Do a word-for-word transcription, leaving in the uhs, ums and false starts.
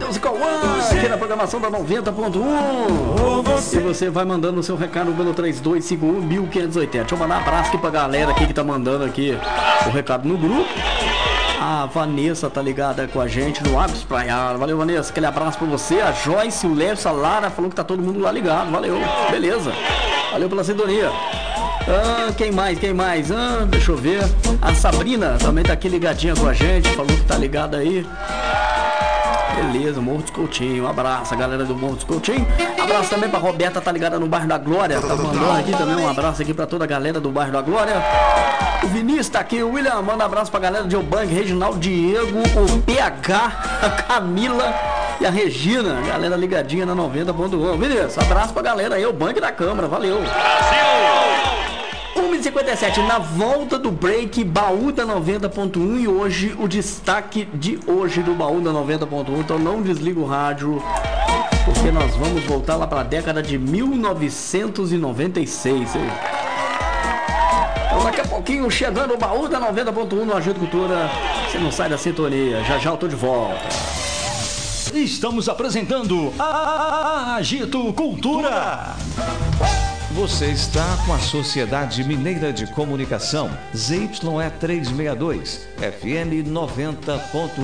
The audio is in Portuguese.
Music One, aqui na programação da noventa ponto um. E você vai mandando o seu recado pelo três dois cinco um, mil quinhentos e oitenta. Deixa eu mandar um abraço aqui pra galera aqui que tá mandando aqui o recado no grupo. A Vanessa tá ligada com a gente no Água Espraiada. Valeu, Vanessa, aquele abraço pra você. A Joyce, o Léo, a Lara falou que tá todo mundo lá ligado. Valeu, beleza. Valeu pela sintonia. Ah, quem mais, quem mais? Ah, deixa eu ver. A Sabrina também tá aqui ligadinha com a gente. Falou que tá ligada aí. Beleza, Morro dos Coutinho. Um abraço, a galera do Morro dos Coutinho. Abraço também pra Roberta, tá ligada no bairro da Glória. Tá mandando aqui também um abraço aqui pra toda a galera do bairro da Glória. O Vinícius tá aqui, o William manda um abraço pra galera de Eubank, Reginaldo, Diego, o P H, a Camila e a Regina. Galera ligadinha na noventa ponto um. Vinícius, abraço pra galera aí, Eubank da Câmara, valeu. uma e cinquenta e sete, na volta do break, Baú da noventa ponto um. E hoje, o destaque de hoje do Baú da noventa ponto um. Então não desliga o rádio, porque nós vamos voltar lá para a década de mil novecentos e noventa e seis. Hein? Então daqui a pouquinho, chegando o Baú da noventa ponto um no Agito Cultura. Você não sai da sintonia, já já eu tô de volta. Estamos apresentando a Agito Cultura. Você está com a Sociedade Mineira de Comunicação, Z Y E trezentos e sessenta e dois, F M noventa ponto um.